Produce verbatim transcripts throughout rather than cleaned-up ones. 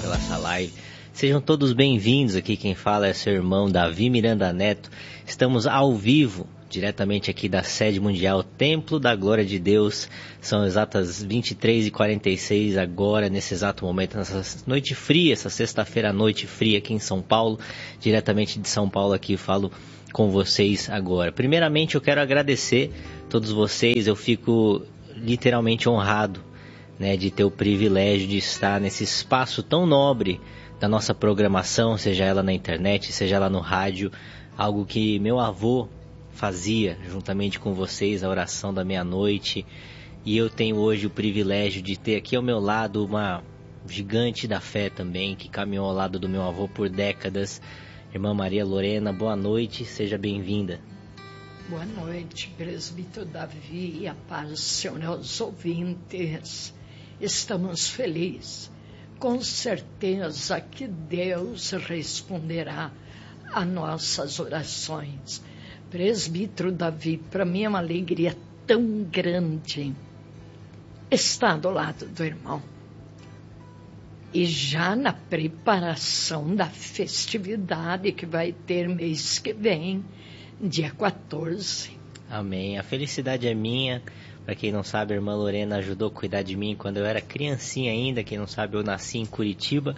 pela essa live. Sejam todos bem-vindos. Aqui quem fala é seu irmão Davi Miranda Neto. Estamos ao vivo, diretamente aqui da sede mundial Templo da Glória de Deus. São exatas vinte e três e quarenta e seis agora, nesse exato momento, nessa noite fria, essa sexta-feira noite fria aqui em São Paulo. Diretamente de São Paulo aqui falo com vocês agora. Primeiramente eu quero agradecer a todos vocês. Eu fico literalmente honrado, né, de ter o privilégio de estar nesse espaço tão nobre da nossa programação, seja ela na internet, seja ela no rádio, algo que meu avô fazia juntamente com vocês, a oração da meia-noite, e eu tenho hoje o privilégio de ter aqui ao meu lado uma gigante da fé também, que caminhou ao lado do meu avô por décadas, irmã Maria Lorena. Boa noite, seja bem-vinda. Boa noite, presbítero Davi, e a paz do Senhor aos ouvintes. Estamos felizes, com certeza que Deus responderá a nossas orações. Presbítero Davi, para mim é uma alegria tão grande estar do lado do irmão. E já na preparação da festividade que vai ter mês que vem, dia quatorze. Amém. A felicidade é minha. Para quem não sabe, a irmã Lorena ajudou a cuidar de mim quando eu era criancinha ainda. Quem não sabe, eu nasci em Curitiba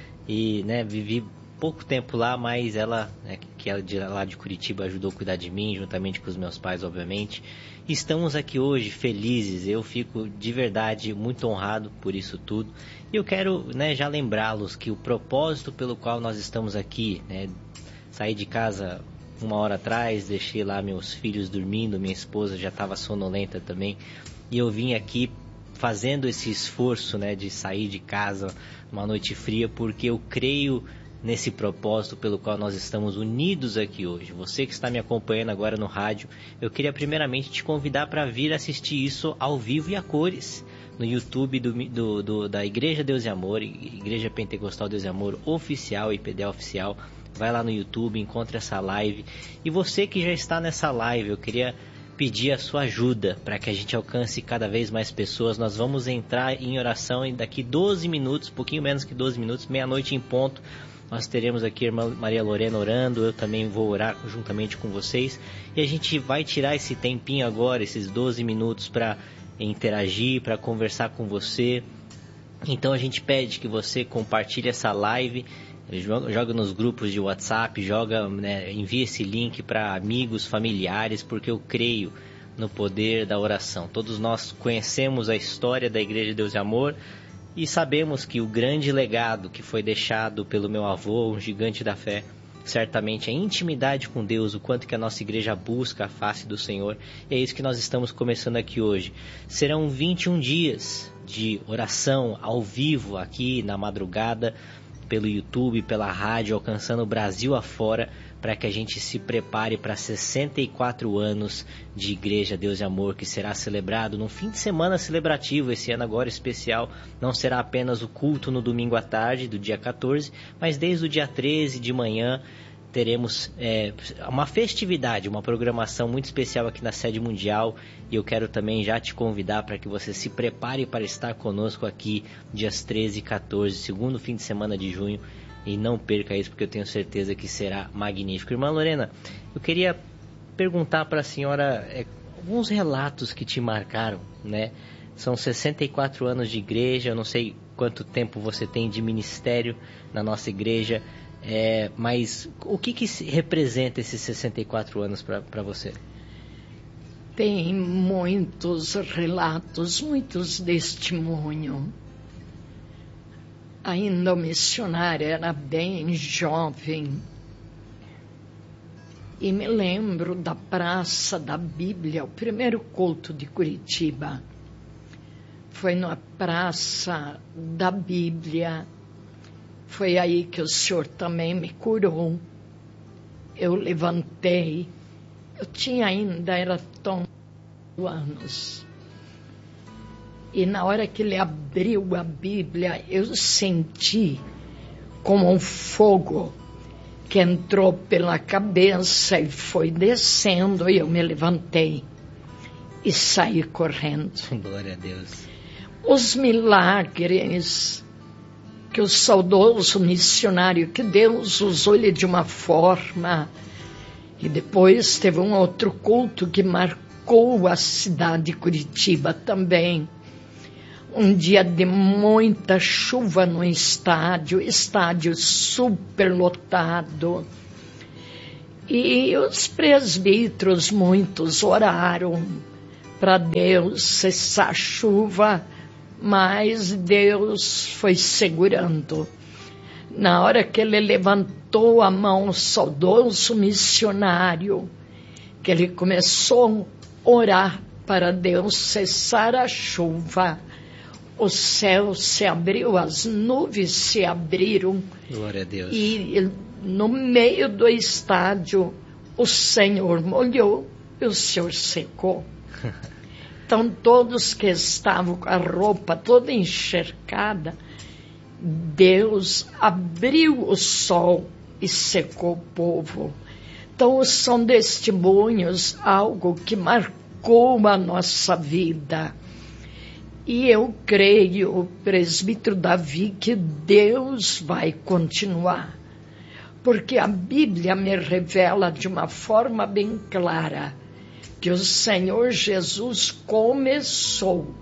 e, né, vivi pouco tempo lá, mas ela, né, que é de lá de Curitiba, ajudou a cuidar de mim, juntamente com os meus pais, obviamente. Estamos aqui hoje felizes. Eu fico de verdade muito honrado por isso tudo. E eu quero, né, já lembrá-los que o propósito pelo qual nós estamos aqui, né, saí de casa uma hora atrás, deixei lá meus filhos dormindo, minha esposa já estava sonolenta também, e eu vim aqui fazendo esse esforço, né, de sair de casa uma noite fria, porque eu creio nesse propósito pelo qual nós estamos unidos aqui hoje. Você que está me acompanhando agora no rádio, eu queria primeiramente te convidar para vir assistir isso ao vivo e a cores, no YouTube do, do, do, da Igreja Deus e Amor, Igreja Pentecostal Deus e Amor Oficial, I P D Oficial. Vai lá no YouTube, encontre essa live. E você que já está nessa live, eu queria pedir a sua ajuda para que a gente alcance cada vez mais pessoas. Nós vamos entrar em oração e daqui doze minutos, pouquinho menos que doze minutos, meia-noite em ponto, nós teremos aqui a irmã Maria Lorena orando. Eu também vou orar juntamente com vocês. E a gente vai tirar esse tempinho agora, esses doze minutos, para interagir, para conversar com você. Então a gente pede que você compartilhe essa live, joga nos grupos de WhatsApp, joga, né, envia esse link para amigos, familiares, porque eu creio no poder da oração. Todos nós conhecemos a história da Igreja Deus e Amor e sabemos que o grande legado que foi deixado pelo meu avô, um gigante da fé, certamente a intimidade com Deus, o quanto que a nossa igreja busca a face do Senhor. E é isso que nós estamos começando aqui hoje. Serão vinte e um dias de oração ao vivo aqui na madrugada, pelo YouTube, pela rádio, alcançando o Brasil afora, para que a gente se prepare para sessenta e quatro anos de Igreja Deus e Amor, que será celebrado num fim de semana celebrativo. Esse ano agora especial, não será apenas o culto no domingo à tarde do dia quatorze, mas desde o dia treze de manhã teremos é, uma festividade, uma programação muito especial aqui na sede mundial, e eu quero também já te convidar para que você se prepare para estar conosco aqui dias treze e quatorze, segundo fim de semana de junho, e não perca isso, porque eu tenho certeza que será magnífico. Irmã Lorena, eu queria perguntar para a senhora é, alguns relatos que te marcaram, né? São sessenta e quatro anos de igreja, eu não sei quanto tempo você tem de ministério na nossa igreja, É, mas o que, que representa esses sessenta e quatro anos para você? Tem muitos relatos, muitos testemunhos. Ainda o missionário era bem jovem. E me lembro da Praça da Bíblia, o primeiro culto de Curitiba. Foi na Praça da Bíblia. Foi aí que o Senhor também me curou. Eu levantei. Eu tinha ainda, era tão anos. E na hora que ele abriu a Bíblia, eu senti como um fogo que entrou pela cabeça e foi descendo, e eu me levantei e saí correndo. Glória a Deus. Os milagres que o saudoso missionário, que Deus usou ele de uma forma, e depois teve um outro culto que marcou a cidade de Curitiba também. Um dia de muita chuva no estádio, estádio superlotado. E os presbíteros, muitos, oraram para Deus cessar a chuva, mas Deus foi segurando. Na hora que ele levantou a mão, o saudoso missionário, que ele começou a orar para Deus cessar a chuva, o céu se abriu, as nuvens se abriram. Glória a Deus. E no meio do estádio, o Senhor molhou e o Senhor secou. Então, todos que estavam com a roupa toda encharcada, Deus abriu o sol e secou o povo. Então, são testemunhos, algo que marcou a nossa vida. E eu creio, presbítero Davi, que Deus vai continuar. Porque a Bíblia me revela de uma forma bem clara que o Senhor Jesus começou,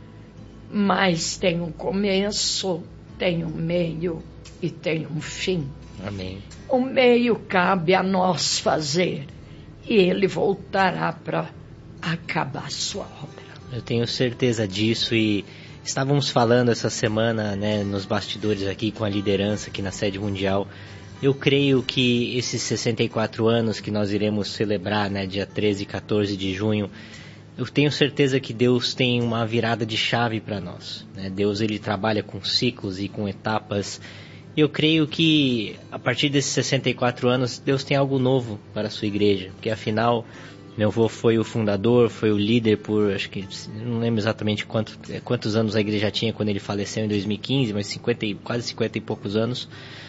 mas tem um começo, tem um meio e tem um fim. Amém. O meio cabe a nós fazer e ele voltará para acabar a sua obra. Eu tenho certeza disso e estávamos falando essa semana, né, nos bastidores aqui com a liderança aqui na sede mundial. Eu creio que esses sessenta e quatro anos que nós iremos celebrar, né, dia treze e quatorze de junho, eu tenho certeza que Deus tem uma virada de chave para nós, né? Deus, ele trabalha com ciclos e com etapas. Eu creio que a partir desses sessenta e quatro anos, Deus tem algo novo para a sua igreja, porque afinal, meu avô foi o fundador, foi o líder por, acho que, não lembro exatamente quanto, quantos anos a igreja tinha quando ele faleceu em dois mil e quinze, mas cinquenta, quase cinquenta e poucos anos.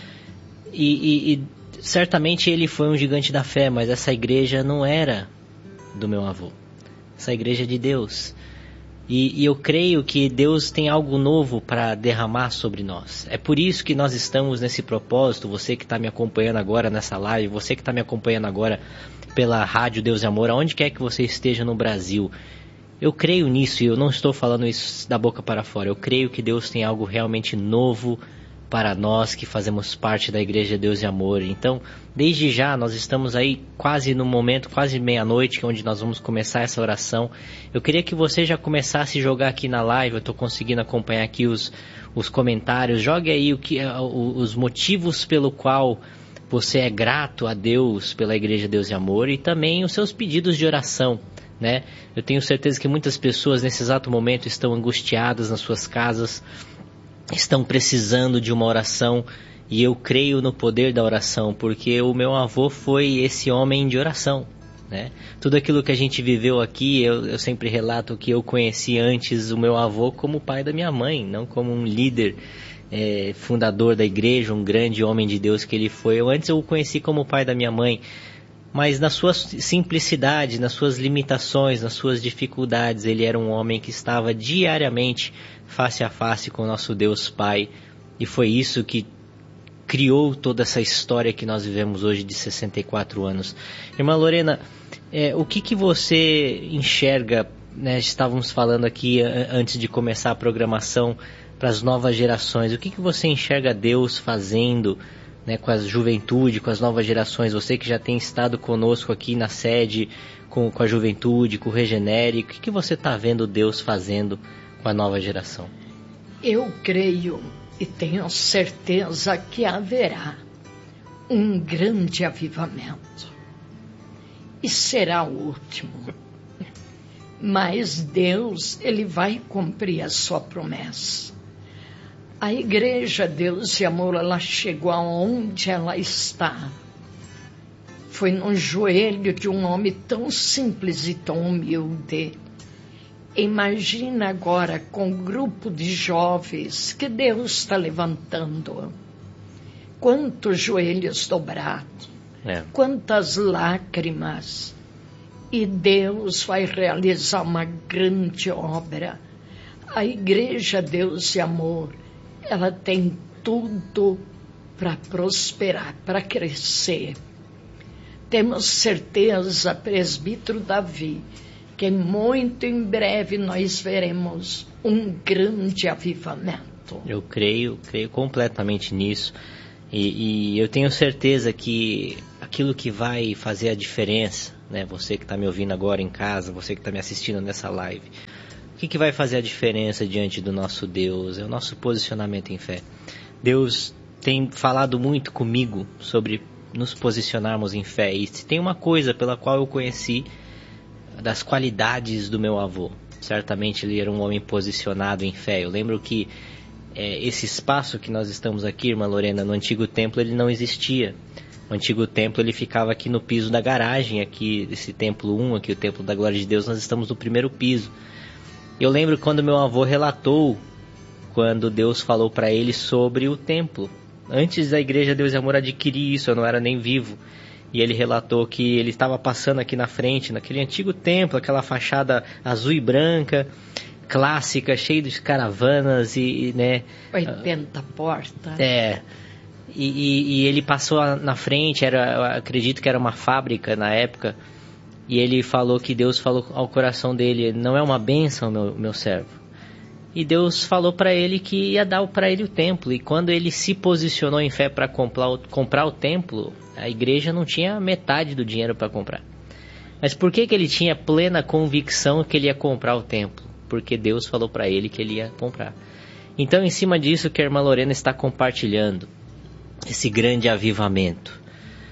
E, e, e certamente ele foi um gigante da fé, mas essa igreja não era do meu avô. Essa igreja é de Deus. E, e eu creio que Deus tem algo novo para derramar sobre nós. É por isso que nós estamos nesse propósito. Você que está me acompanhando agora nessa live, você que está me acompanhando agora pela Rádio Deus e Amor, aonde quer que você esteja no Brasil. Eu creio nisso e eu não estou falando isso da boca para fora. Eu creio que Deus tem algo realmente novo para nós que fazemos parte da Igreja Deus e Amor. Então, desde já, nós estamos aí quase no momento, quase meia-noite, onde nós vamos começar essa oração. Eu queria que você já começasse a jogar aqui na live, eu estou conseguindo acompanhar aqui os, os comentários. Jogue aí o que, os motivos pelo qual você é grato a Deus pela Igreja Deus e Amor e também os seus pedidos de oração, né? Eu tenho certeza que muitas pessoas nesse exato momento estão angustiadas nas suas casas, estão precisando de uma oração, e eu creio no poder da oração, porque o meu avô foi esse homem de oração, né? Tudo aquilo que a gente viveu aqui, eu, eu sempre relato que eu conheci antes o meu avô como o pai da minha mãe, não como um líder, é, fundador da igreja, um grande homem de Deus que ele foi. Eu antes eu o conheci como o pai da minha mãe, mas na sua simplicidade, nas suas limitações, nas suas dificuldades, ele era um homem que estava diariamente face a face com o nosso Deus Pai, e foi isso que criou toda essa história que nós vivemos hoje de sessenta e quatro anos. Irmã Lorena, é, o que, que você enxerga, né, estávamos falando aqui antes de começar a programação para as novas gerações, o que, que você enxerga Deus fazendo, né, com a juventude, com as novas gerações? Você que já tem estado conosco aqui na sede, com, com a juventude, com o Regenere, o que, que você está vendo Deus fazendo com a nova geração? Eu creio e tenho certeza que haverá um grande avivamento. E será o último. Mas Deus, ele vai cumprir a sua promessa. A Igreja Deus e Amor, ela chegou aonde ela está. Foi no joelho de um homem tão simples e tão humilde. Imagina agora com um grupo de jovens que Deus está levantando. Quantos joelhos dobrados, é. Quantas lágrimas. E Deus vai realizar uma grande obra. A Igreja Deus e Amor, ela tem tudo para prosperar, para crescer. Temos certeza, presbítero Davi, que muito em breve nós veremos um grande avivamento. Eu creio, creio completamente nisso. E, e eu tenho certeza que aquilo que vai fazer a diferença, né, você que está me ouvindo agora em casa, você que está me assistindo nessa live, o que, que vai fazer a diferença diante do nosso Deus? É o nosso posicionamento em fé. Deus tem falado muito comigo sobre nos posicionarmos em fé. E se tem uma coisa pela qual eu conheci das qualidades do meu avô, certamente ele era um homem posicionado em fé. Eu lembro que é, esse espaço que nós estamos aqui, irmã Lorena, no antigo templo ele não existia. O antigo templo ele ficava aqui no piso da garagem, aqui esse templo um, aqui o templo da glória de Deus, nós estamos no primeiro piso. Eu lembro quando meu avô relatou, quando Deus falou para ele sobre o templo. Antes da Igreja Deus e Amor adquirir isso, eu não era nem vivo. E ele relatou que ele estava passando aqui na frente, naquele antigo templo, aquela fachada azul e branca, clássica, cheia de caravanas e, né... oitenta portas. É... E, e, e ele passou na frente, era, eu acredito que era uma fábrica na época, e ele falou que Deus falou ao coração dele, não é uma bênção, meu, meu servo. E Deus falou para ele que ia dar para ele o templo, e quando ele se posicionou em fé para comprar, comprar o templo, a igreja não tinha metade do dinheiro para comprar. Mas por que, que ele tinha plena convicção que ele ia comprar o templo? Porque Deus falou para ele que ele ia comprar. Então, em cima disso que a irmã Lorena está compartilhando, esse grande avivamento.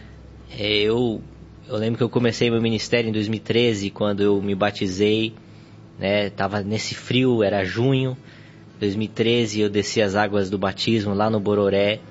Eu, eu lembro que eu comecei meu ministério em dois mil e treze, quando eu me batizei, né, tava nesse frio, era junho, dois mil e treze, eu desci as águas do batismo lá no Bororé,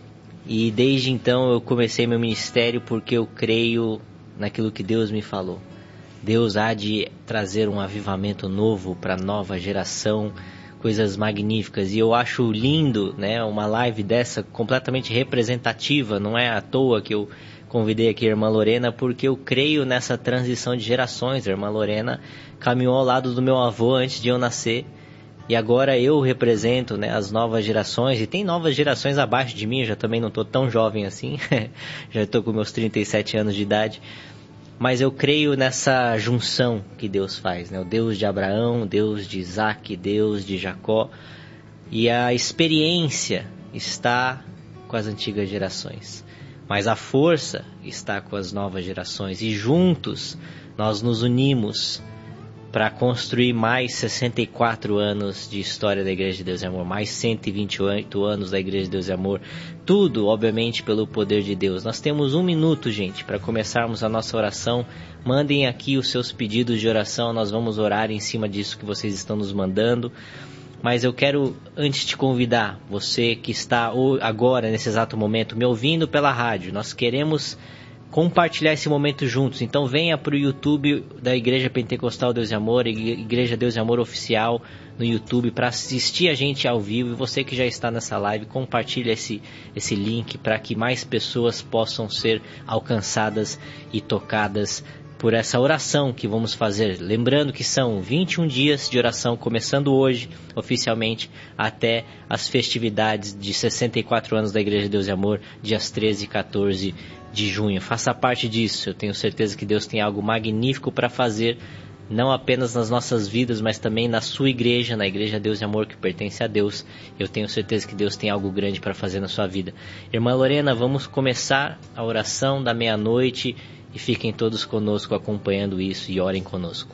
e desde então eu comecei meu ministério porque eu creio naquilo que Deus me falou. Deus há de trazer um avivamento novo para a nova geração, coisas magníficas, e eu acho lindo, né, uma live dessa completamente representativa. Não é à toa que eu convidei aqui a irmã Lorena, porque eu creio nessa transição de gerações. A irmã Lorena caminhou ao lado do meu avô antes de eu nascer, e agora eu represento, né, as novas gerações, e tem novas gerações abaixo de mim. Eu já também não estou tão jovem assim, já estou com meus trinta e sete anos de idade. Mas eu creio nessa junção que Deus faz, né? O Deus de Abraão, o Deus de Isaac, Deus de Jacó. E a experiência está com as antigas gerações, mas a força está com as novas gerações. E juntos nós nos unimos para construir mais sessenta e quatro anos de história da Igreja de Deus e Amor, mais cento e vinte e oito anos da Igreja de Deus e Amor, tudo, obviamente, pelo poder de Deus. Nós temos um minuto, gente, para começarmos a nossa oração. Mandem aqui os seus pedidos de oração, nós vamos orar em cima disso que vocês estão nos mandando. Mas eu quero, antes de convidar você que está agora, nesse exato momento, me ouvindo pela rádio, nós queremos compartilhar esse momento juntos. Então venha para o YouTube da Igreja Pentecostal Deus e Amor, Igreja Deus e Amor Oficial no YouTube, para assistir a gente ao vivo. E você que já está nessa live, compartilhe esse, esse link para que mais pessoas possam ser alcançadas e tocadas por essa oração que vamos fazer. Lembrando que são vinte e um dias de oração, começando hoje, oficialmente, até as festividades de sessenta e quatro anos da Igreja Deus e Amor, dias treze e quatorze de junho. Faça parte disso. Eu tenho certeza que Deus tem algo magnífico para fazer, não apenas nas nossas vidas, mas também na sua igreja, na Igreja Deus e Amor, que pertence a Deus. Eu tenho certeza que Deus tem algo grande para fazer na sua vida. Irmã Lorena, vamos começar a oração da meia-noite, e fiquem todos conosco acompanhando isso e orem conosco.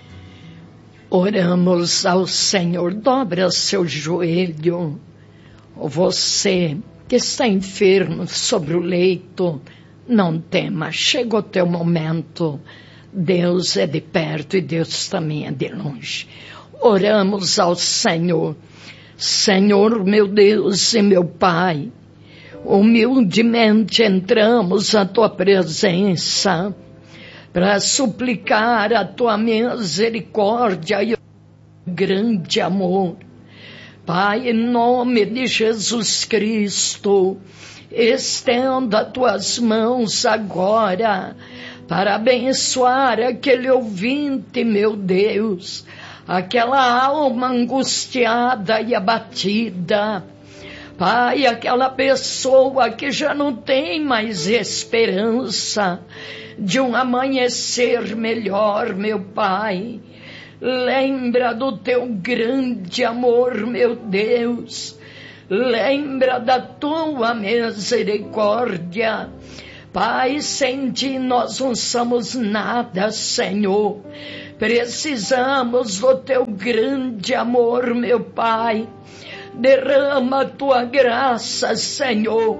Oramos ao Senhor. Dobra seu joelho. Você que está enfermo sobre o leito, não tema, chega o teu momento. Deus é de perto e Deus também é de longe. Oramos ao Senhor. Senhor, meu Deus e meu Pai, humildemente entramos à tua presença para suplicar a tua misericórdia e o grande amor. Pai, em nome de Jesus Cristo, estenda as tuas mãos agora para abençoar aquele ouvinte, meu Deus, aquela alma angustiada e abatida. Pai, aquela pessoa que já não tem mais esperança de um amanhecer melhor, meu Pai, lembra do teu grande amor, meu Deus, lembra da tua misericórdia. Pai, sem ti nós não somos nada, Senhor. Precisamos do teu grande amor, meu Pai. Derrama a tua graça, Senhor,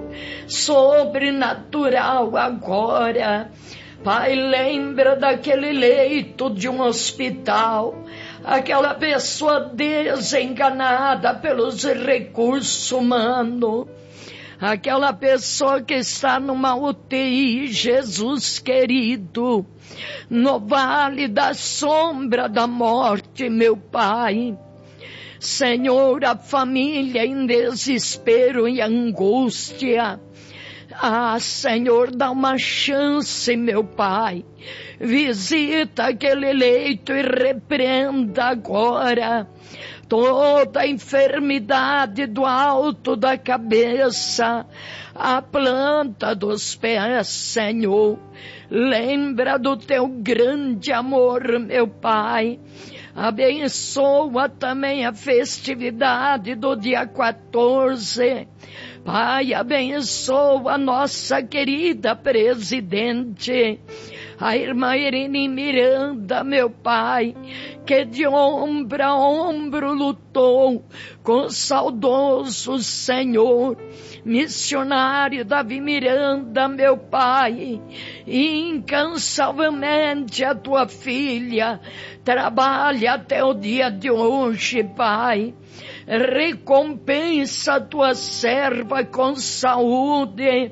sobrenatural agora. Pai, lembra daquele leito de um hospital, aquela pessoa desenganada pelos recursos humanos, aquela pessoa que está numa U T I, Jesus querido, no vale da sombra da morte, meu Pai. Senhor, a família em desespero e angústia. Ah, Senhor, dá uma chance, meu Pai. Visita aquele leito e repreenda agora toda a enfermidade do alto da cabeça, a planta dos pés, Senhor. Lembra do teu grande amor, meu Pai. Abençoa também a festividade do dia quatorze. Pai, abençoa a nossa querida presidente, a irmã Irene Miranda, meu Pai, que de ombro a ombro lutou com o saudoso Senhor missionário Davi Miranda, meu Pai. Incansavelmente a tua filha trabalha até o dia de hoje, Pai. Recompensa a tua serva com saúde.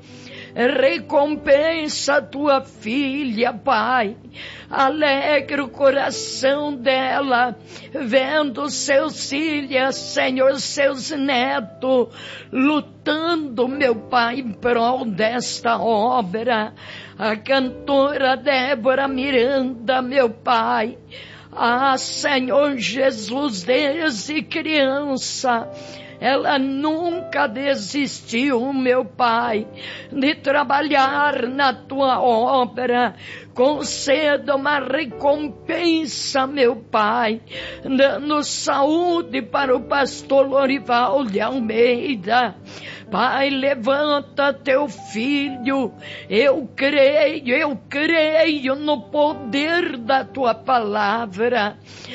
Recompensa a tua filha, Pai. Alegra o coração dela, vendo seus filhos, Senhor, seus netos, lutando, meu Pai, em prol desta obra. A cantora Débora Miranda, meu Pai. Ah, Senhor Jesus, desde criança, ela nunca desistiu, meu Pai, de trabalhar na tua obra. Conceda uma recompensa, meu Pai, dando saúde para o pastor Lorival de Almeida. Pai, levanta teu filho. Eu creio, eu creio no poder da tua palavra.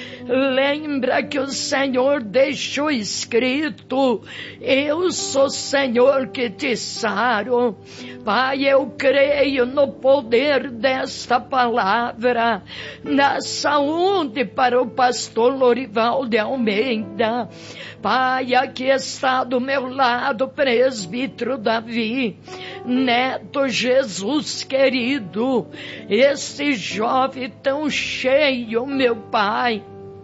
Lembra que o Senhor deixou escrito: eu sou o Senhor que te saro. Pai, eu creio no poder desta palavra, na saúde para o pastor Lorival de Almeida. Pai, aqui está do meu lado o presbítero Davi, neto Jesus querido, esse jovem tão cheio, meu Pai,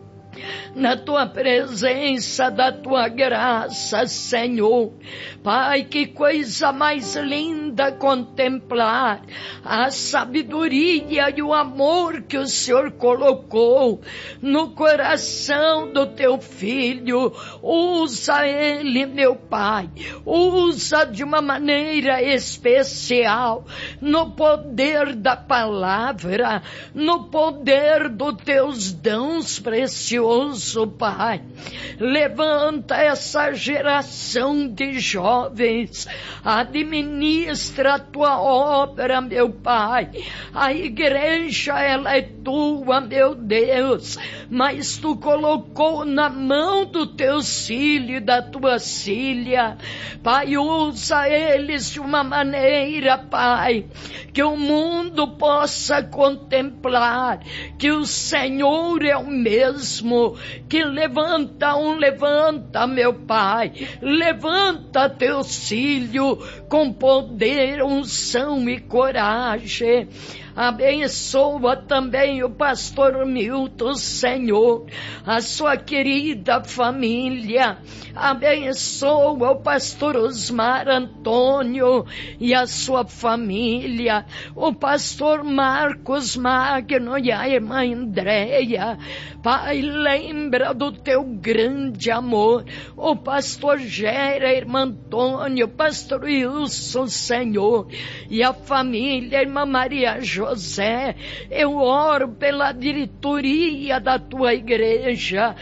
na tua presença, da tua graça, Senhor. Pai, que coisa mais linda contemplar a sabedoria e o amor que o Senhor colocou no coração do teu filho. Usa ele, meu Pai, usa de uma maneira especial, no poder da palavra, no poder dos teus dons preciosos, Pai. Levanta essa geração de jovens, administra a tua obra, meu Pai. A igreja, ela é tua, meu Deus, mas tu colocou na mão dos teus filhos e da tua filha. Pai, usa eles de uma maneira, Pai, que o mundo possa contemplar que o Senhor é o mesmo, que levanta um, levanta, meu Pai, levanta teus filhos com poder, unção e coragem. Abençoa também o pastor Milton, Senhor, a sua querida família. Abençoa o pastor Osmar Antônio e a sua família, o pastor Marcos Magno e a irmã Andréia. Pai, lembra do teu grande amor, o pastor Gera, a irmã Antônio, o pastor Wilson, Senhor, e a família, a irmã Maria José. Eu oro pela diretoria da tua igreja,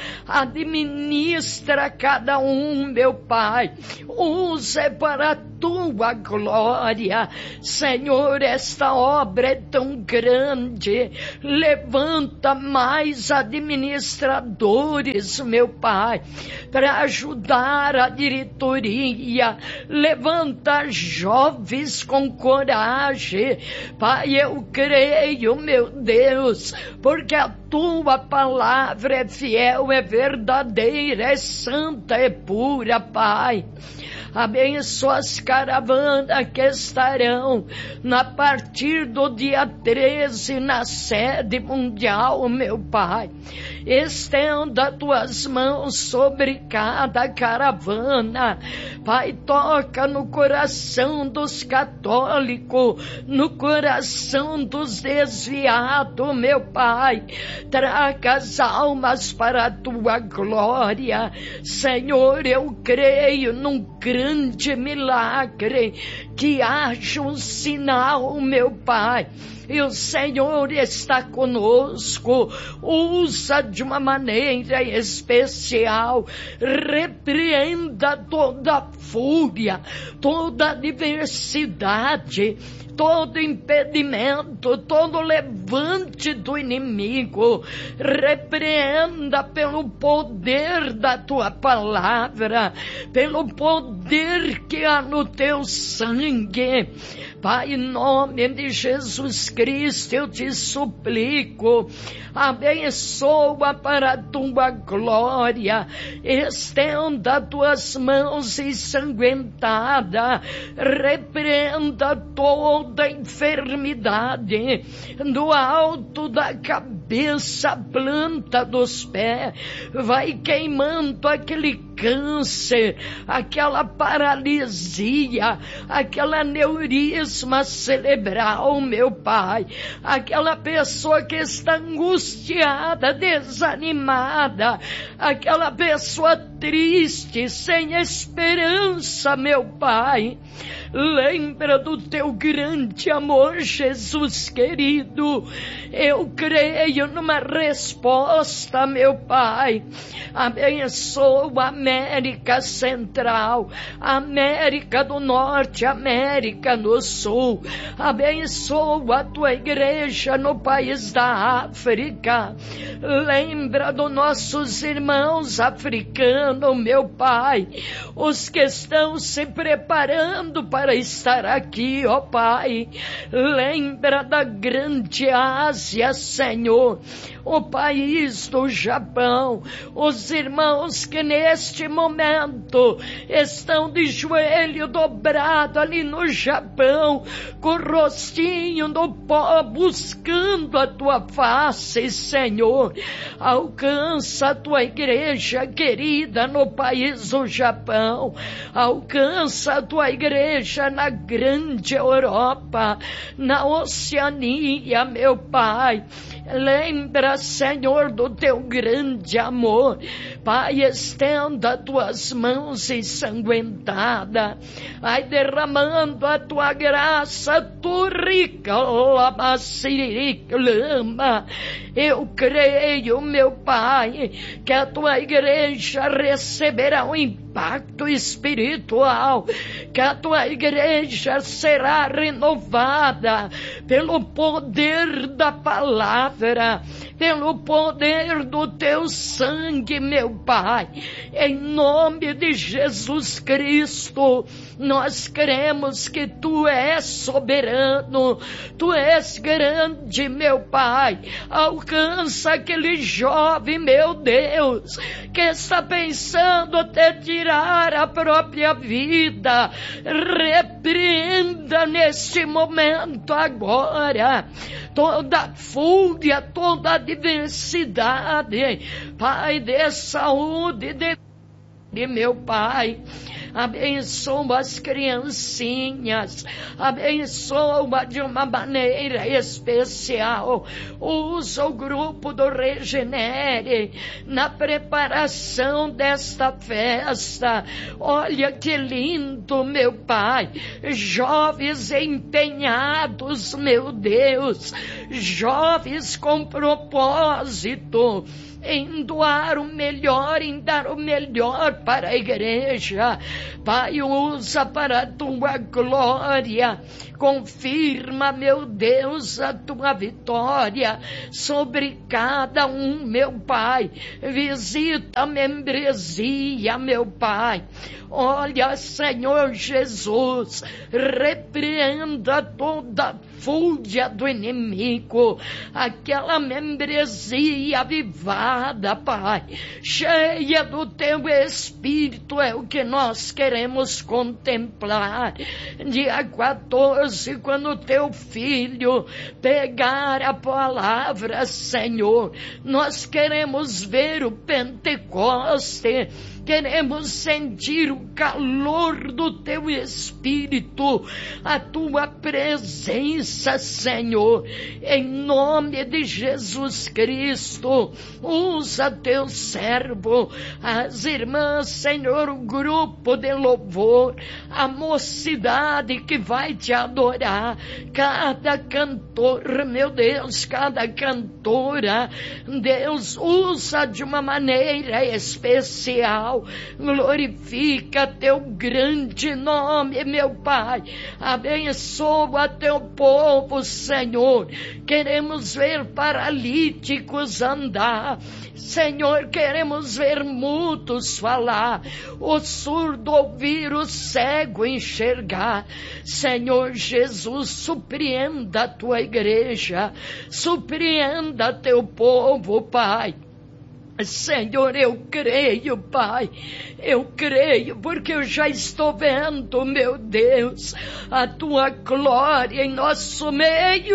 administra cada um, meu Pai, usa para a tua glória. Senhor, esta obra é tão grande, levanta mais administradores, meu Pai, para ajudar a diretoria, levanta jovens com coragem. Pai, eu creio, meu Deus, porque a tua palavra é fiel, é verdadeira, é santa, é pura, Pai. Abençoa as caravanas que estarão a partir do dia treze na sede mundial, meu Pai. Estenda tuas mãos sobre cada caravana. Pai, toca no coração dos católicos, no coração dos desviados, meu Pai. Traga as almas para a tua glória. Senhor, eu creio num grande milagre, que haja um sinal, meu Pai. E o Senhor está conosco, usa de uma maneira especial, repreenda toda fúria, toda adversidade, todo impedimento, todo levante do inimigo. Repreenda pelo poder da tua palavra, pelo poder que há no teu sangue. Pai, em nome de Jesus Cristo, eu te suplico, abençoa para a tua glória, estenda tuas mãos ensanguentadas, repreenda toda enfermidade, do alto da cabeça, planta dos pés, vai queimando aquele câncer, aquela paralisia, aquela aneurisma cerebral, meu Pai, aquela pessoa que está angustiada, desanimada, aquela pessoa triste, sem esperança, meu Pai. Lembra do teu grande amor, Jesus querido. Eu creio numa resposta, meu Pai. Abençoa a América Central, América do Norte, América do Sul. Abençoa a tua igreja no país da África. Lembra dos nossos irmãos africanos, meu Pai, os que estão se preparando para estar aqui, ó Pai. Lembra da grande Ásia, Senhor, o país do Japão, os irmãos que neste momento estão de joelho dobrado ali no Japão, com o rostinho no pó, buscando a tua face, Senhor. Alcança a tua igreja querida no país do Japão, alcança a tua igreja na grande Europa, na Oceania, meu Pai. Lembra, Senhor, do teu grande amor. Pai, estenda tuas mãos ensanguentadas, vai derramando a tua graça, tu rica lama, lama. Eu creio, meu Pai, que a tua igreja receberá um impacto espiritual, que a tua igreja será renovada pelo poder da palavra, pelo poder do teu sangue, meu Pai. Em nome de Jesus Cristo, nós cremos que tu és soberano, tu és grande, meu Pai. Alcança aquele jovem, meu Deus, que está pensando até de tirar a própria vida. Repreenda neste momento agora toda fúria, toda adversidade. Pai, dê saúde, dê de meu Pai. Abençoa as criancinhas, abençoa de uma maneira especial. Usa o grupo do Regenere na preparação desta festa. Olha que lindo, meu Pai. Jovens empenhados, meu Deus, jovens com propósito em doar o melhor, em dar o melhor para a igreja. Pai, usa para a tua glória. Confirma, meu Deus, a tua vitória sobre cada um, meu Pai. Visita a membresia, meu Pai. Olha, Senhor Jesus, repreenda toda fúria do inimigo, aquela membresia avivada, Pai, cheia do teu Espírito, é o que nós queremos contemplar. Dia quatorze, quando teu filho pegar a palavra, Senhor, nós queremos ver o Pentecoste. Queremos sentir o calor do teu Espírito, a tua presença, Senhor, em nome de Jesus Cristo. Usa teu servo, as irmãs, Senhor, o grupo de louvor, a mocidade que vai te adorar, cada cantor, meu Deus, cada cantora, Deus, usa de uma maneira especial. Glorifica teu grande nome, meu Pai. Abençoa teu povo, Senhor. Queremos ver paralíticos andar. Senhor, queremos ver mudos falar, o surdo ouvir, o cego enxergar. Senhor Jesus, surpreenda a tua igreja, surpreenda teu povo, Pai. Senhor, eu creio, Pai, eu creio, porque eu já estou vendo, meu Deus, a tua glória em nosso meio.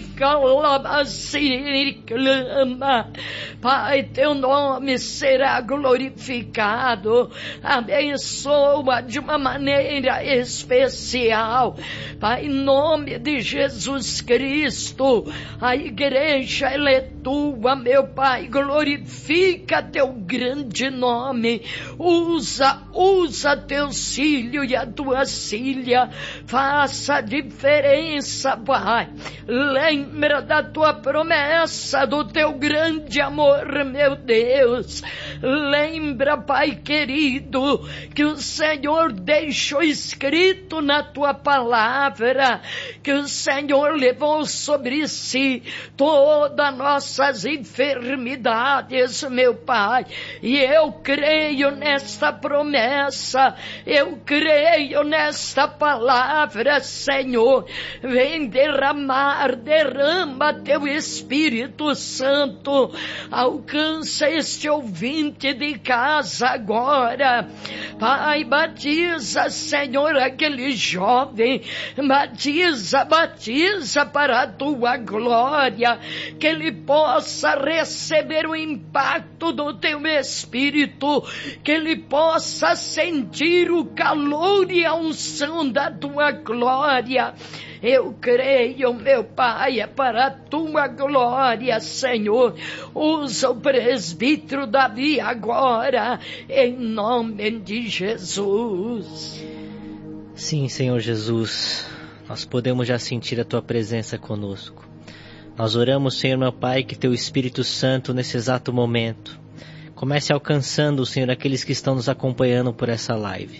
Reclama, Pai, teu nome será glorificado. Abençoa de uma maneira especial, Pai, em nome de Jesus Cristo. A igreja, ela é tua, meu Pai, glorifica teu grande nome. Usa, usa teu filho e a tua filha. Faça a diferença, Pai. Lembra da tua promessa, do teu grande amor, meu Deus. Lembra, Pai querido, que o Senhor deixou escrito na tua palavra, que o Senhor levou sobre si todas as nossas enfermidades, meu Pai, e eu creio nesta promessa, eu creio nesta palavra, Senhor. Vem derramar, derrama teu Espírito Santo, alcança este ouvinte de casa agora, Pai. Batiza, Senhor, aquele jovem, batiza, batiza para a tua glória, que ele possa receber o impacto do teu Espírito, que ele possa sentir o calor e a unção da tua glória. Eu creio, meu Pai, é para a tua glória, Senhor. Usa o presbítero Davi agora, em nome de Jesus. Sim, Senhor Jesus, nós podemos já sentir a tua presença conosco. Nós oramos, Senhor, meu Pai, que teu Espírito Santo, nesse exato momento, comece alcançando, Senhor, aqueles que estão nos acompanhando por essa live.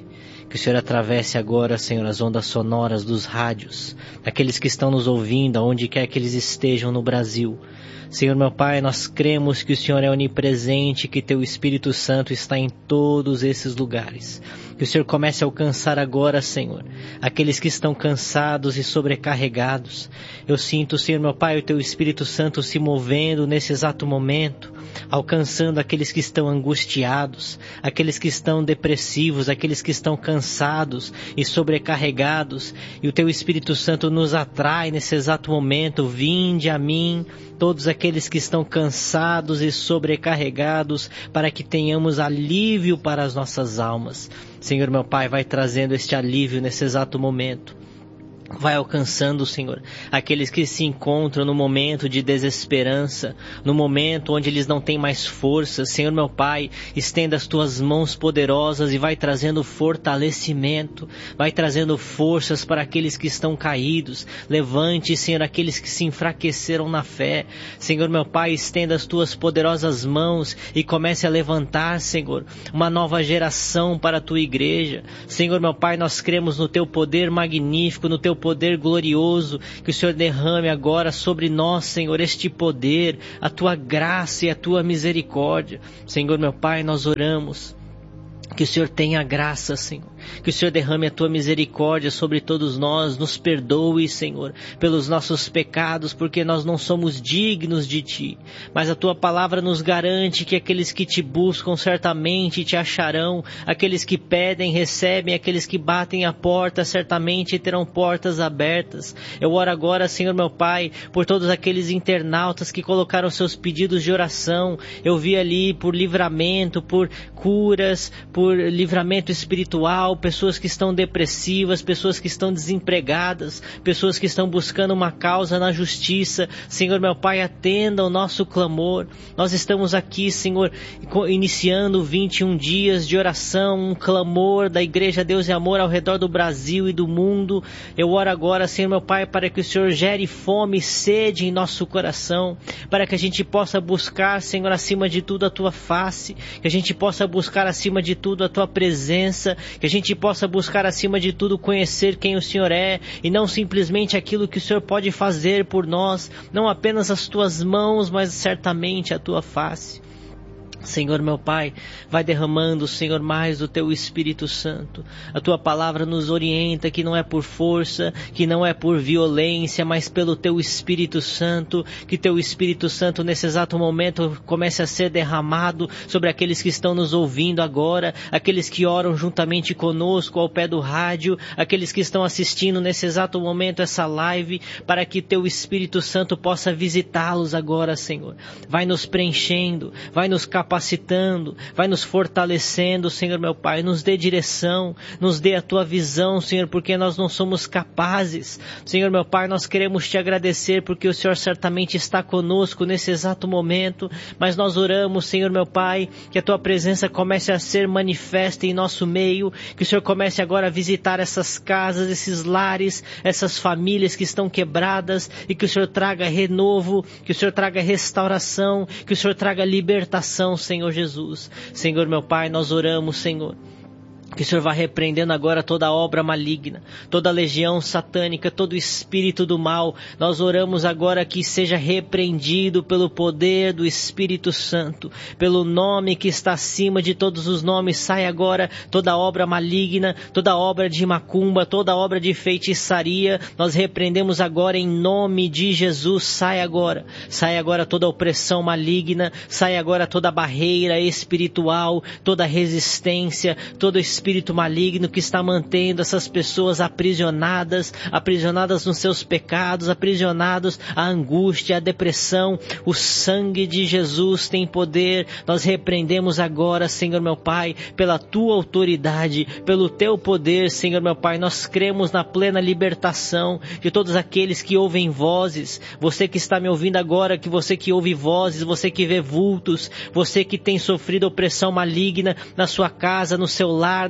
Que o Senhor atravesse agora, Senhor, as ondas sonoras dos rádios, daqueles que estão nos ouvindo, aonde quer que eles estejam no Brasil. Senhor, meu Pai, nós cremos que o Senhor é onipresente, que Teu Espírito Santo está em todos esses lugares. Que o Senhor comece a alcançar agora, Senhor, aqueles que estão cansados e sobrecarregados. Eu sinto, Senhor, meu Pai, o Teu Espírito Santo se movendo nesse exato momento, alcançando aqueles que estão angustiados, aqueles que estão depressivos, aqueles que estão cansados e sobrecarregados. E o Teu Espírito Santo nos atrai nesse exato momento. Vinde a mim, todos aqueles que estão cansados e sobrecarregados, para que tenhamos alívio para as nossas almas. Senhor, meu Pai, vai trazendo este alívio nesse exato momento. Vai alcançando, Senhor, aqueles que se encontram no momento de desesperança, no momento onde eles não têm mais força. Senhor, meu Pai, estenda as Tuas mãos poderosas e vai trazendo fortalecimento, vai trazendo forças para aqueles que estão caídos. Levante, Senhor, aqueles que se enfraqueceram na fé. Senhor, meu Pai, estenda as Tuas poderosas mãos e comece a levantar, Senhor, uma nova geração para a Tua igreja. Senhor, meu Pai, nós cremos no Teu poder magnífico, no Teu poder glorioso, que o Senhor derrame agora sobre nós, Senhor, este poder, a Tua graça e a Tua misericórdia. Senhor, meu Pai, nós oramos que o Senhor tenha graça, Senhor, que o Senhor derrame a Tua misericórdia sobre todos nós, nos perdoe, Senhor, pelos nossos pecados, porque nós não somos dignos de Ti, mas a Tua palavra nos garante que aqueles que Te buscam certamente Te acharão, aqueles que pedem recebem, aqueles que batem a porta certamente terão portas abertas. Eu oro agora, Senhor, meu Pai, por todos aqueles internautas que colocaram seus pedidos de oração. Eu vi ali por livramento, por curas, por por livramento espiritual, pessoas que estão depressivas, pessoas que estão desempregadas, pessoas que estão buscando uma causa na justiça. Senhor, meu Pai, atenda o nosso clamor. Nós estamos aqui, Senhor, iniciando vinte e um dias de oração, um clamor da Igreja Deus e Amor ao redor do Brasil e do mundo. Eu oro agora, Senhor, meu Pai, para que o Senhor gere fome e sede em nosso coração, para que a gente possa buscar, Senhor, acima de tudo a Tua face, que a gente possa buscar acima de tudo a Tua presença, que a gente possa buscar acima de tudo conhecer quem o Senhor é e não simplesmente aquilo que o Senhor pode fazer por nós, não apenas as Tuas mãos, mas certamente a Tua face. Senhor, meu Pai, vai derramando, Senhor, mais do Teu Espírito Santo. A Tua palavra nos orienta que não é por força, que não é por violência, mas pelo Teu Espírito Santo. Que Teu Espírito Santo nesse exato momento comece a ser derramado sobre aqueles que estão nos ouvindo agora, aqueles que oram juntamente conosco ao pé do rádio, aqueles que estão assistindo nesse exato momento essa live, para que Teu Espírito Santo possa visitá-los agora, Senhor. Vai nos preenchendo, vai nos capacitando, capacitando, vai nos fortalecendo, Senhor, meu Pai, nos dê direção, nos dê a Tua visão, Senhor, porque nós não somos capazes. Senhor, meu Pai, nós queremos Te agradecer porque o Senhor certamente está conosco nesse exato momento, mas nós oramos, Senhor, meu Pai, que a Tua presença comece a ser manifesta em nosso meio, que o Senhor comece agora a visitar essas casas, esses lares, essas famílias que estão quebradas, e que o Senhor traga renovo, que o Senhor traga restauração, que o Senhor traga libertação, Senhor Jesus. Senhor, meu Pai, nós oramos, Senhor, que o Senhor vá repreendendo agora toda obra maligna, toda legião satânica, todo espírito do mal. Nós oramos agora que seja repreendido pelo poder do Espírito Santo, pelo nome que está acima de todos os nomes. Sai agora toda obra maligna, toda obra de macumba, toda obra de feitiçaria. Nós repreendemos agora em nome de Jesus. Sai agora, sai agora toda opressão maligna, sai agora toda barreira espiritual, toda resistência, todo espírito espírito maligno que está mantendo essas pessoas aprisionadas, aprisionadas nos seus pecados, aprisionados à angústia, à depressão. O sangue de Jesus tem poder. Nós repreendemos agora, Senhor meu Pai, pela Tua autoridade, pelo Teu poder, Senhor meu Pai. Nós cremos na plena libertação de todos aqueles que ouvem vozes. Você que está me ouvindo agora, que você que ouve vozes, você que vê vultos, você que tem sofrido opressão maligna na sua casa, no seu lar,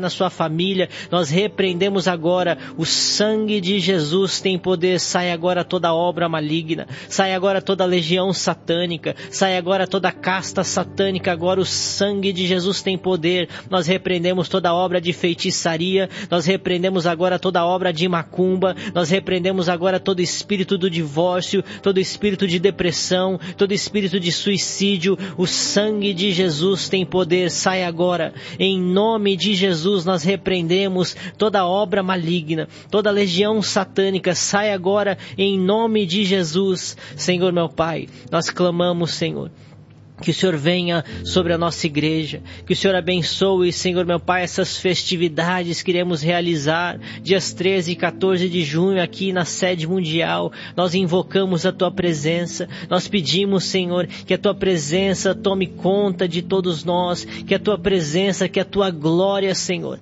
na sua família. Nós repreendemos agora, o sangue de Jesus tem poder. Sai agora toda obra maligna, sai agora toda legião satânica, sai agora toda casta satânica. Agora o sangue de Jesus tem poder. Nós repreendemos toda obra de feitiçaria, nós repreendemos agora toda obra de macumba, nós repreendemos agora todo espírito do divórcio, todo espírito de depressão, todo espírito de suicídio. O sangue de Jesus tem poder. Sai agora, em nome de Jesus. Nós repreendemos toda obra maligna, toda legião satânica. Sai agora, em nome de Jesus. Senhor meu Pai, nós clamamos, Senhor, que o Senhor venha sobre a nossa igreja, que o Senhor abençoe, Senhor meu Pai, essas festividades que iremos realizar, dias treze e quatorze de junho, aqui na sede mundial. Nós invocamos a Tua presença, nós pedimos, Senhor, que a Tua presença tome conta de todos nós, que a Tua presença, que a Tua glória, Senhor,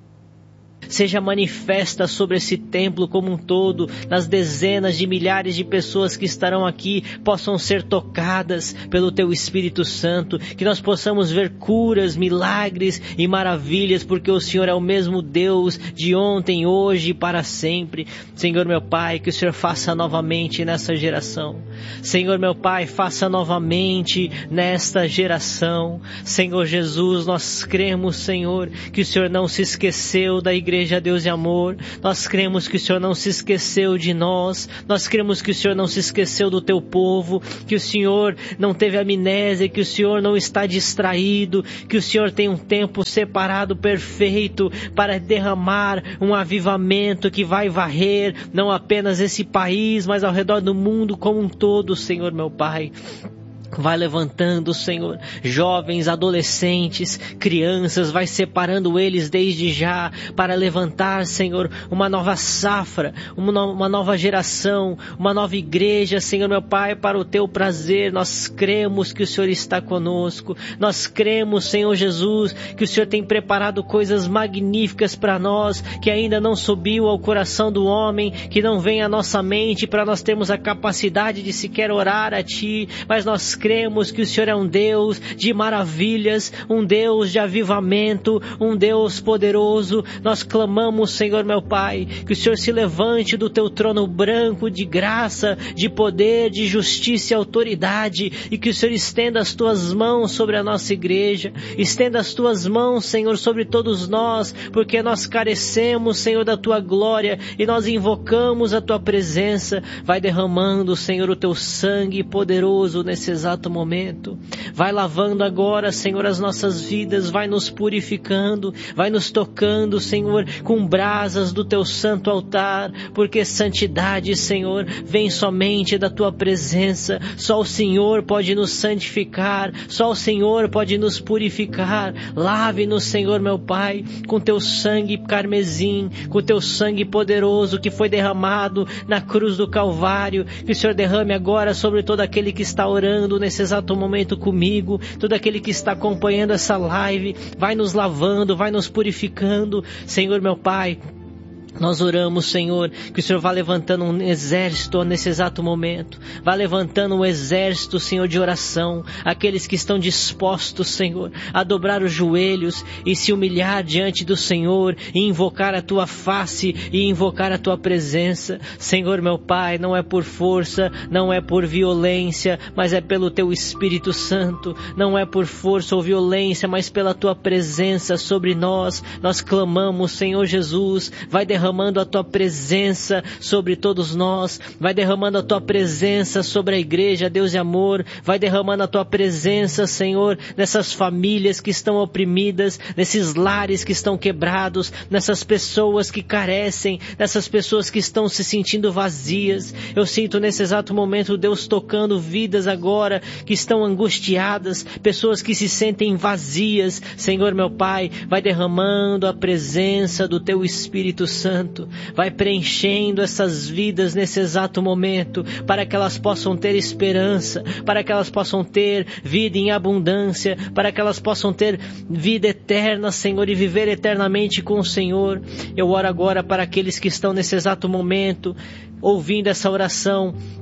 seja manifesta sobre esse templo como um todo, nas dezenas de milhares de pessoas que estarão aqui, possam ser tocadas pelo Teu Espírito Santo, que nós possamos ver curas, milagres e maravilhas, porque o Senhor é o mesmo Deus de ontem, hoje e para sempre. Senhor meu Pai, que o Senhor faça novamente nessa geração. Senhor meu Pai, faça novamente nesta geração. Senhor Jesus, nós cremos, Senhor, que o Senhor não se esqueceu da igreja Igreja Deus e Amor. Nós cremos que o Senhor não se esqueceu de nós, nós cremos que o Senhor não se esqueceu do Teu povo, que o Senhor não teve amnésia, que o Senhor não está distraído, que o Senhor tem um tempo separado perfeito para derramar um avivamento que vai varrer não apenas esse país, mas ao redor do mundo como um todo, Senhor meu Pai. Vai levantando, Senhor, jovens, adolescentes, crianças, vai separando eles desde já para levantar, Senhor, uma nova safra, uma, no, uma nova geração, uma nova igreja, Senhor meu Pai, para o Teu prazer. Nós cremos que o Senhor está conosco, nós cremos, Senhor Jesus, que o Senhor tem preparado coisas magníficas para nós, que ainda não subiu ao coração do homem, que não vem à nossa mente para nós termos a capacidade de sequer orar a Ti, mas nós cremos que o Senhor é um Deus de maravilhas, um Deus de avivamento, um Deus poderoso. Nós clamamos, Senhor meu Pai, que o Senhor se levante do Teu trono branco de graça, de poder, de justiça e autoridade, e que o Senhor estenda as Tuas mãos sobre a nossa igreja, estenda as Tuas mãos, Senhor, sobre todos nós, porque nós carecemos, Senhor, da Tua glória, e nós invocamos a Tua presença. Vai derramando, Senhor, o Teu sangue poderoso nesse exato momento. Vai lavando agora, Senhor, as nossas vidas, vai nos purificando, vai nos tocando, Senhor, com brasas do Teu santo altar, porque santidade, Senhor, vem somente da Tua presença. Só o Senhor pode nos santificar, só o Senhor pode nos purificar. Lave-nos, Senhor meu Pai, com Teu sangue carmesim, com Teu sangue poderoso que foi derramado na cruz do Calvário. Que o Senhor derrame agora sobre todo aquele que está orando nesse exato momento comigo, todo aquele que está acompanhando essa live. Vai nos lavando, vai nos purificando, Senhor meu Pai. Nós oramos, Senhor, que o Senhor vá levantando um exército nesse exato momento. Vá levantando um exército, Senhor, de oração. Aqueles que estão dispostos, Senhor, a dobrar os joelhos e se humilhar diante do Senhor e invocar a Tua face e invocar a Tua presença. Senhor, meu Pai, não é por força, não é por violência, mas é pelo Teu Espírito Santo. Não é por força ou violência, mas pela Tua presença sobre nós. Nós clamamos, Senhor Jesus, vai derramar derramando a Tua presença sobre todos nós, vai derramando a Tua presença sobre a igreja, Deus e amor, vai derramando a Tua presença, Senhor, nessas famílias que estão oprimidas, nesses lares que estão quebrados, nessas pessoas que carecem, nessas pessoas que estão se sentindo vazias. Eu sinto nesse exato momento Deus tocando vidas agora que estão angustiadas, pessoas que se sentem vazias. Senhor meu Pai, vai derramando a presença do Teu Espírito Santo, vai preenchendo essas vidas nesse exato momento, para que elas possam ter esperança, para que elas possam ter vida em abundância, para que elas possam ter vida eterna, Senhor, e viver eternamente com o Senhor. Eu oro agora para aqueles que estão nesse exato momento ouvindo essa oração,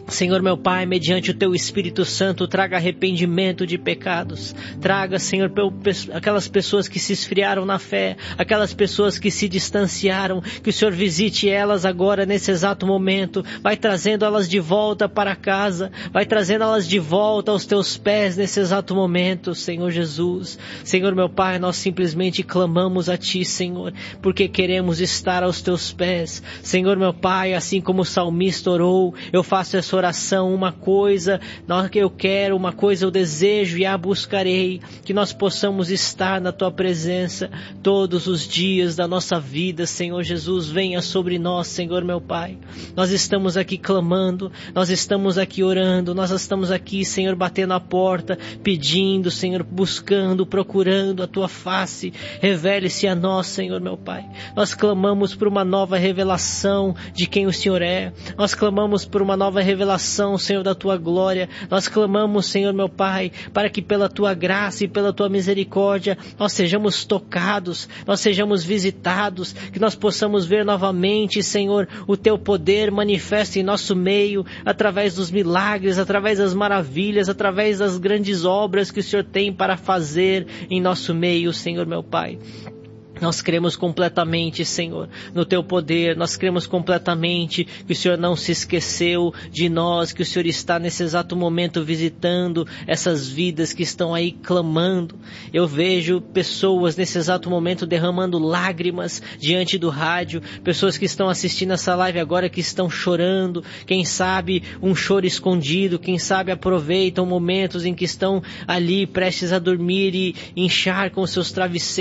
Senhor meu Pai, mediante o Teu Espírito Santo, traga arrependimento de pecados. Traga, Senhor, aquelas pessoas que se esfriaram na fé, aquelas pessoas que se distanciaram, que o Senhor visite elas agora nesse exato momento. Vai trazendo elas de volta para casa, vai trazendo elas de volta aos Teus pés nesse exato momento, Senhor Jesus. Senhor meu Pai, nós simplesmente clamamos a Ti, Senhor, porque queremos estar aos Teus pés. Senhor meu Pai, assim como o salmista orou, eu faço essa oração, uma coisa que eu quero, uma coisa eu desejo e a buscarei, que nós possamos estar na Tua presença todos os dias da nossa vida. Senhor Jesus, venha sobre nós, Senhor meu Pai. Nós estamos aqui clamando, nós estamos aqui orando, nós estamos aqui, Senhor, batendo a porta, pedindo, Senhor, buscando, procurando a Tua face. Revele-se a nós, Senhor meu Pai. Nós clamamos por uma nova revelação de quem o Senhor é. Nós clamamos por uma nova revelação, Senhor, da Tua glória. Nós clamamos, Senhor meu Pai, para que pela Tua graça e pela Tua misericórdia nós sejamos tocados, nós sejamos visitados, que nós possamos ver novamente, Senhor, o Teu poder manifesto em nosso meio, através dos milagres, através das maravilhas, através das grandes obras que o Senhor tem para fazer em nosso meio, Senhor meu Pai. Nós cremos completamente, Senhor, no Teu poder. Nós cremos completamente que o Senhor não se esqueceu de nós, que o Senhor está nesse exato momento visitando essas vidas que estão aí clamando. Eu vejo pessoas nesse exato momento derramando lágrimas diante do rádio, pessoas que estão assistindo essa live agora que estão chorando, quem sabe um choro escondido, quem sabe aproveitam momentos em que estão ali prestes a dormir e encharcam seus travesseiros